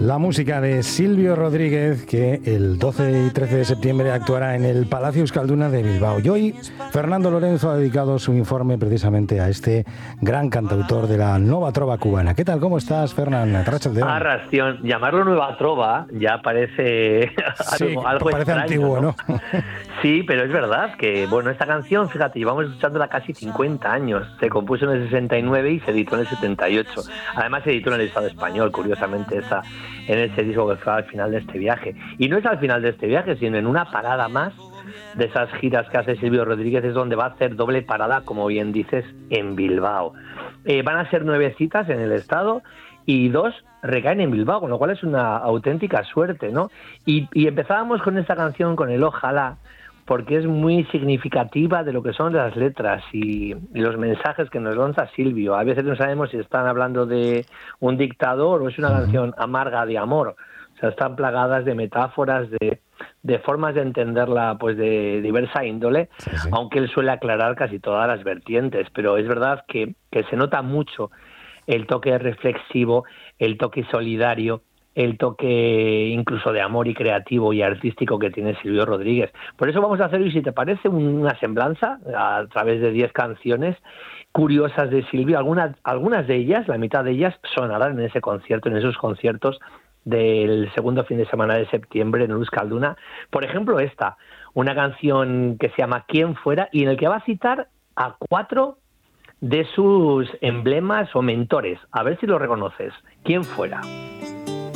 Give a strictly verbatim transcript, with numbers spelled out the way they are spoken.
La música de Silvio Rodríguez, que el doce y trece de septiembre actuará en el Palacio Euskalduna de Bilbao. Y hoy Fernando Lorenzo ha dedicado su informe precisamente a este gran cantautor de la Nova Trova cubana. ¿Qué tal? ¿Cómo estás, Fernando? Ah, Ración, llamarlo Nueva Trova ya parece sí, algo, algo parece extraño, antiguo, ¿no? ¿no? Sí, pero es verdad que, bueno, esta canción, fíjate, llevamos escuchándola casi cincuenta años. Se compuso en el sesenta y nueve y se editó en el setenta y ocho. Además se editó en el Estado español, curiosamente, esa, en ese disco que fue al final de este viaje. Y no es al final de este viaje, sino en una parada más de esas giras que hace Silvio Rodríguez, es donde va a hacer doble parada, como bien dices, en Bilbao. Eh, van a ser nueve citas en el Estado y dos recaen en Bilbao, con lo cual es una auténtica suerte, ¿no? Y, y empezábamos con esta canción, con el Ojalá, porque es muy significativa de lo que son las letras y, y los mensajes que nos lanza Silvio. A veces no sabemos si están hablando de un dictador o es una canción amarga de amor. O sea, están plagadas de metáforas, de, de formas de entenderla, pues de diversa índole, sí, sí. Aunque él suele aclarar casi todas las vertientes. Pero es verdad que, que se nota mucho el toque reflexivo, el toque solidario, el toque incluso de amor y creativo y artístico que tiene Silvio Rodríguez. Por eso vamos a hacer hoy, si te parece, una semblanza a través de diez canciones curiosas de Silvio. Algunas, algunas de ellas, la mitad de ellas, sonarán en ese concierto, en esos conciertos del segundo fin de semana de septiembre en Euskalduna. Por ejemplo, esta, una canción que se llama ¿Quién fuera? Y en el que va a citar a cuatro de sus emblemas o mentores. A ver si lo reconoces. ¿Quién fuera?